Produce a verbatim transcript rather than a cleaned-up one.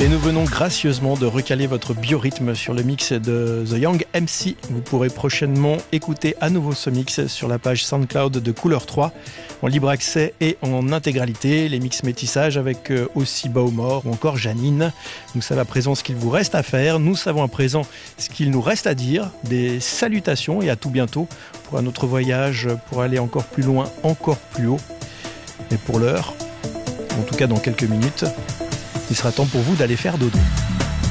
Et nous venons gracieusement de recaler votre biorhythme sur le mix de The Young M C. Vous pourrez prochainement écouter à nouveau ce mix sur la page SoundCloud de Couleur trois, en libre accès et en intégralité. Les mix métissage avec aussi Baumor ou encore Janine. Nous savons à présent ce qu'il vous reste à faire. Nous savons à présent ce qu'il nous reste à dire. Des salutations et à tout bientôt pour un autre voyage, pour aller encore plus loin, encore plus haut. Mais pour l'heure, en tout cas dans quelques minutes, il sera temps pour vous d'aller faire dodo.